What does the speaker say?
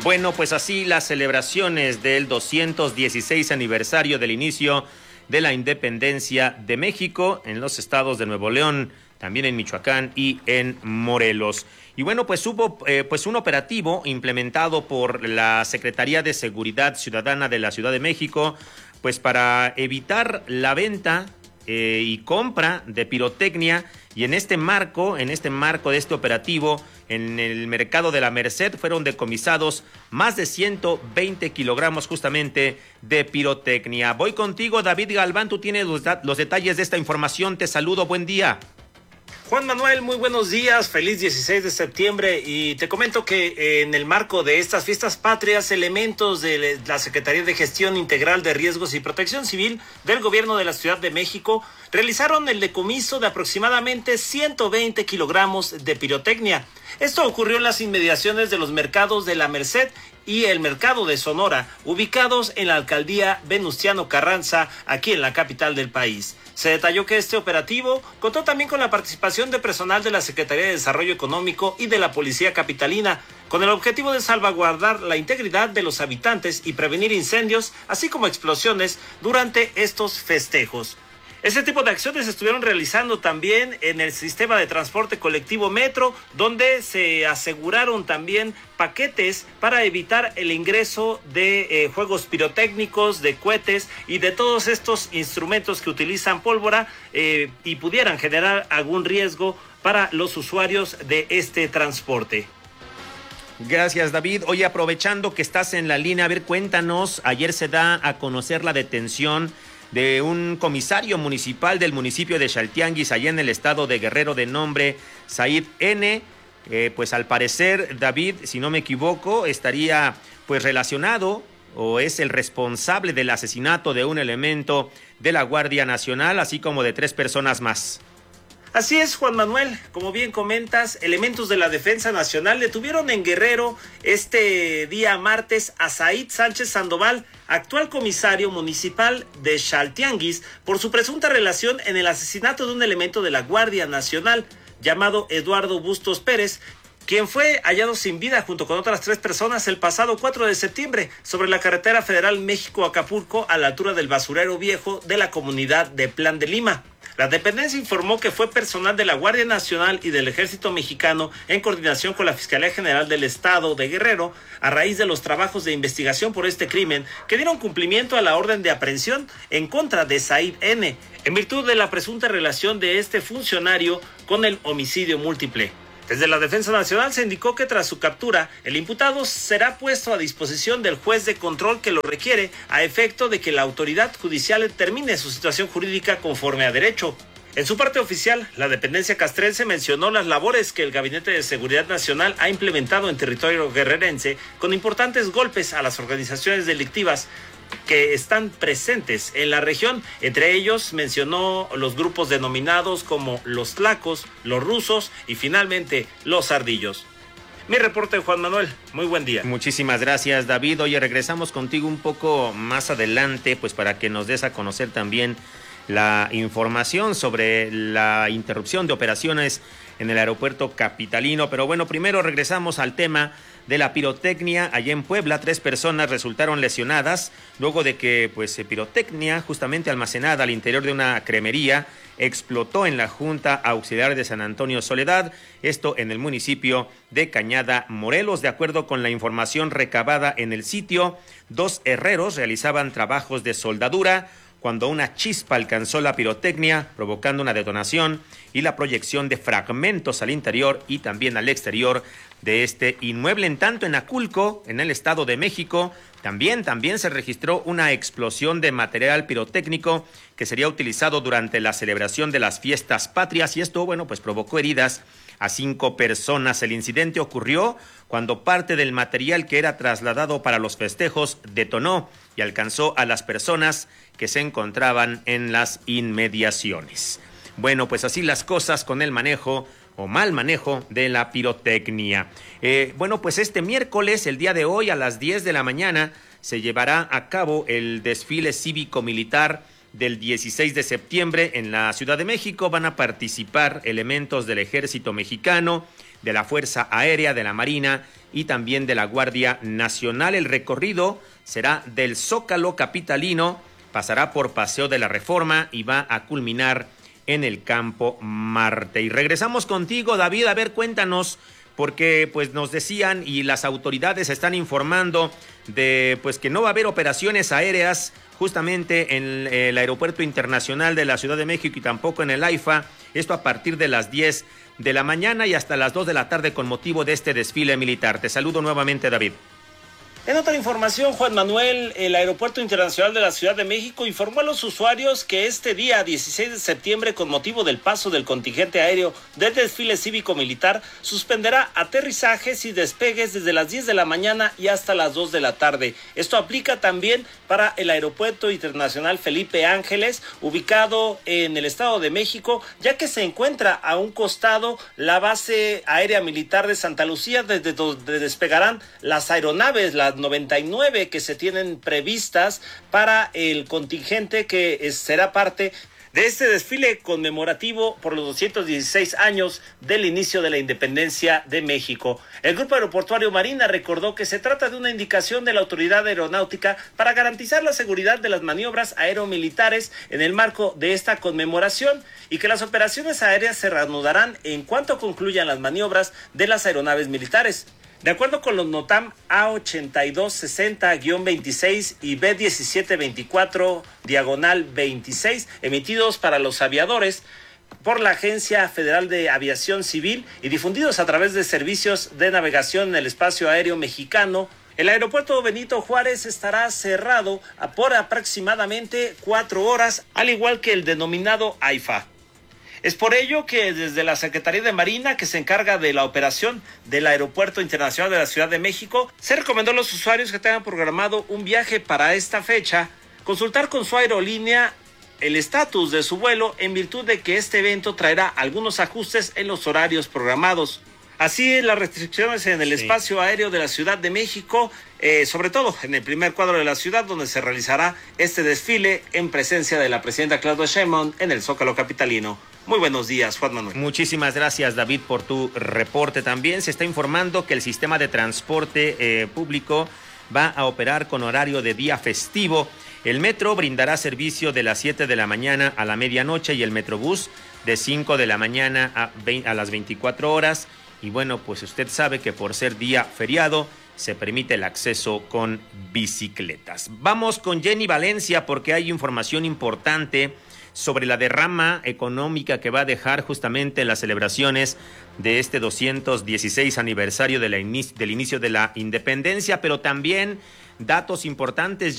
Bueno, pues así las celebraciones del 216 aniversario del inicio de la independencia de México en los estados de Nuevo León, también en Michoacán y en Morelos. Y bueno, pues hubo un operativo implementado por la Secretaría de Seguridad Ciudadana de la Ciudad de México, pues para evitar la venta y compra de pirotecnia. Y en este marco de este operativo, en el mercado de la Merced fueron decomisados más de 120 kilogramos justamente de pirotecnia. Voy contigo, David Galván, tú tienes los detalles de esta información. Te saludo, buen día. Juan Manuel, muy buenos días, feliz 16 de septiembre y te comento que en el marco de estas fiestas patrias, elementos de la Secretaría de Gestión Integral de Riesgos y Protección Civil del Gobierno de la Ciudad de México realizaron el decomiso de aproximadamente 120 kilogramos de pirotecnia. Esto ocurrió en las inmediaciones de los mercados de la Merced y el mercado de Sonora, ubicados en la alcaldía Venustiano Carranza, aquí en la capital del país. Se detalló que este operativo contó también con la participación de personal de la Secretaría de Desarrollo Económico y de la Policía Capitalina, con el objetivo de salvaguardar la integridad de los habitantes y prevenir incendios, así como explosiones durante estos festejos. Este tipo de acciones se estuvieron realizando también en el sistema de transporte colectivo Metro, donde se aseguraron también paquetes para evitar el ingreso de juegos pirotécnicos, de cohetes y de todos estos instrumentos que utilizan pólvora y pudieran generar algún riesgo para los usuarios de este transporte. Gracias, David. Oye, aprovechando que estás en la línea, a ver, cuéntanos, ayer se da a conocer la detención de un comisario municipal del municipio de Chaltianguis, allá en el estado de Guerrero, de nombre Said N. Pues al parecer, David, si no me equivoco, estaría pues relacionado o es el responsable del asesinato de un elemento de la Guardia Nacional, así como de 3 personas más. Así es, Juan Manuel, como bien comentas, elementos de la Defensa Nacional detuvieron en Guerrero este día martes a Said Sánchez Sandoval, actual comisario municipal de Chaltianguis, por su presunta relación en el asesinato de un elemento de la Guardia Nacional llamado Eduardo Bustos Pérez, quien fue hallado sin vida junto con otras 3 personas el pasado 4 de septiembre sobre la carretera federal México-Acapulco a la altura del basurero viejo de la comunidad de Plan de Lima. La dependencia informó que fue personal de la Guardia Nacional y del Ejército Mexicano en coordinación con la Fiscalía General del Estado de Guerrero a raíz de los trabajos de investigación por este crimen que dieron cumplimiento a la orden de aprehensión en contra de Said N. en virtud de la presunta relación de este funcionario con el homicidio múltiple. Desde la Defensa Nacional se indicó que tras su captura, el imputado será puesto a disposición del juez de control que lo requiere a efecto de que la autoridad judicial determine su situación jurídica conforme a derecho. En su parte oficial, la dependencia castrense mencionó las labores que el Gabinete de Seguridad Nacional ha implementado en territorio guerrerense con importantes golpes a las organizaciones delictivas que están presentes en la región. Entre ellos mencionó los grupos denominados como los tlacos, los rusos y finalmente los ardillos. Mi reporte, Juan Manuel, muy buen día. Muchísimas gracias, David. Oye, regresamos contigo un poco más adelante, pues para que nos des a conocer también la información sobre la interrupción de operaciones en el aeropuerto capitalino. Pero bueno, primero regresamos al tema de la pirotecnia. Allá en Puebla, 3 personas resultaron lesionadas luego de que pirotecnia justamente almacenada al interior de una cremería explotó en la Junta Auxiliar de San Antonio Soledad, esto en el municipio de Cañada, Morelos. De acuerdo con la información recabada en el sitio, 2 herreros realizaban trabajos de soldadura cuando una chispa alcanzó la pirotecnia, provocando una detonación y la proyección de fragmentos al interior y también al exterior de este inmueble. En tanto, en Aculco, en el Estado de México, también se registró una explosión de material pirotécnico que sería utilizado durante la celebración de las fiestas patrias, y esto, pues provocó heridas a 5 personas. El incidente ocurrió cuando parte del material que era trasladado para los festejos detonó y alcanzó a las personas que se encontraban en las inmediaciones. Bueno, pues así las cosas con el manejo o mal manejo de la pirotecnia. Pues este miércoles, el día de hoy, a las 10 de la mañana, se llevará a cabo el desfile cívico-militar del 16 de septiembre en la Ciudad de México. Van a participar elementos del Ejército Mexicano, de la Fuerza Aérea, de la Marina y también de la Guardia Nacional. El recorrido será del Zócalo capitalino, pasará por Paseo de la Reforma y va a culminar en el Campo Marte. Y regresamos contigo, David. A ver, cuéntanos, porque pues nos decían y las autoridades están informando de pues que no va a haber operaciones aéreas justamente en el Aeropuerto Internacional de la Ciudad de México y tampoco en el AIFA. Esto a partir de las 10 de la mañana y hasta las 2 de la tarde con motivo de este desfile militar. Te saludo nuevamente, David. En otra información, Juan Manuel, el Aeropuerto Internacional de la Ciudad de México informó a los usuarios que este día 16 de septiembre, con motivo del paso del contingente aéreo del desfile cívico-militar, suspenderá aterrizajes y despegues desde las 10 de la mañana y hasta las 2 de la tarde. Esto aplica también para el Aeropuerto Internacional Felipe Ángeles, ubicado en el Estado de México, ya que se encuentra a un costado la base aérea militar de Santa Lucía, desde donde despegarán las aeronaves, las 99 que se tienen previstas para el contingente que será parte de este desfile conmemorativo por los 216 años del inicio de la independencia de México. El Grupo Aeroportuario Marina recordó que se trata de una indicación de la Autoridad Aeronáutica para garantizar la seguridad de las maniobras aeromilitares en el marco de esta conmemoración y que las operaciones aéreas se reanudarán en cuanto concluyan las maniobras de las aeronaves militares. De acuerdo con los NOTAM A8260-26 y B1724-26 emitidos para los aviadores por la Agencia Federal de Aviación Civil y difundidos a través de servicios de navegación en el espacio aéreo mexicano, el aeropuerto Benito Juárez estará cerrado por aproximadamente 4 horas, al igual que el denominado AIFA. Es por ello que desde la Secretaría de Marina, que se encarga de la operación del Aeropuerto Internacional de la Ciudad de México, se recomendó a los usuarios que tengan programado un viaje para esta fecha, consultar con su aerolínea el estatus de su vuelo en virtud de que este evento traerá algunos ajustes en los horarios programados. Así, las restricciones en el espacio aéreo de la Ciudad de México, sobre todo en el primer cuadro de la ciudad, donde se realizará este desfile en presencia de la presidenta Claudia Sheinbaum en el Zócalo capitalino. Muy buenos días, Juan Manuel. Muchísimas gracias, David, por tu reporte. También se está informando que el sistema de transporte público va a operar con horario de día festivo. El metro brindará servicio de las 7 de la mañana a la medianoche y el Metrobús de 5 de la mañana a las 24 horas. Y bueno, pues usted sabe que por ser día feriado se permite el acceso con bicicletas. Vamos con Jenny Valencia porque hay información importante sobre la derrama económica que va a dejar justamente las celebraciones de este 216 aniversario del inicio de la independencia, pero también datos importantes.